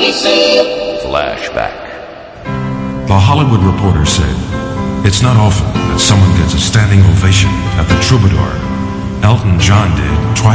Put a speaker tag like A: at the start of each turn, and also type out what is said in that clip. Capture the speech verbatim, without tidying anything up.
A: Flashback.
B: The Hollywood Reporter said, "It's not often that someone gets a standing ovation at the Troubadour. Elton John did twice."